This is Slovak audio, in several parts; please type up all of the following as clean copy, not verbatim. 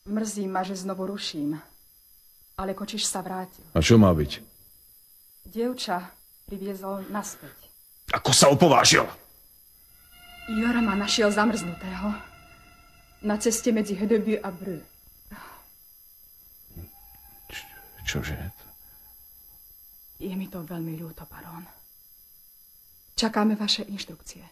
Mrzí ma, že znovu ruším. Ale Kočiš sa vrátil. A čo má byť? Dievča priviezol naspäť. Ako sa opovážil? Jorama našiel zamrznutého. Na ceste medzi Hedeby a Bru. Čože? Je mi to veľmi ľúto, barón. Čakáme vaše inštrukcie.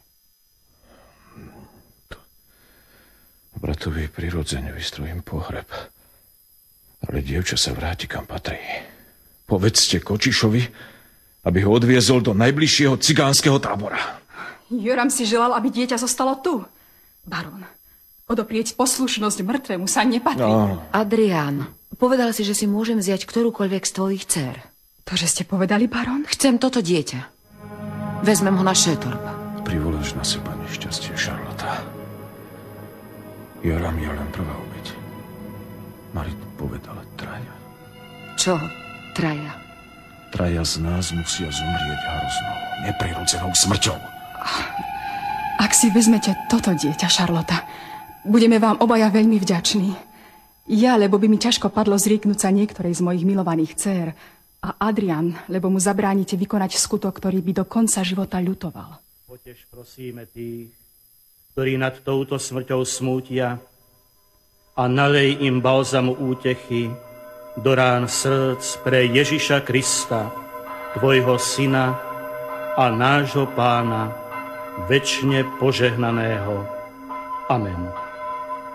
Bratovi prirodzene vystrojím pohreb. Ale dievča sa vráti, kam patrí. Povedzte Kočišovi, aby ho odviezol do najbližšieho cigánskeho tábora. Joram si želal, aby dieťa zostalo tu. Barón, odoprieť poslušnosť mŕtvemu sa nepatrí. No. Adrián, povedal si, že si môžem vziať ktorúkoľvek z tvojich dcér. To, že ste povedali, barón? Chcem toto dieťa. Vezmem ho na Šétorp. Privoláš na seba nešťastie, Šarlota. Joram je len prvá obeť. Marit povedala traja. Čo? Traja. Traja z nás musia zomrieť hroznou, neprirodzenou smrťou. Ak si vezmete toto dieťa, Šarlota, budeme vám obaja veľmi vďační. Ja, lebo by mi ťažko padlo zrieknúť sa niektorej z mojich milovaných dcér. A Adrián, lebo mu zabránite vykonať skutok, ktorý by do konca života ľutoval. Potež prosíme tých, ktorí nad touto smrťou smútia, a nalej im balzamu útechy do rán srdc pre Ježiša Krista, tvojho syna a nášho pána, večne požehnaného. Amen.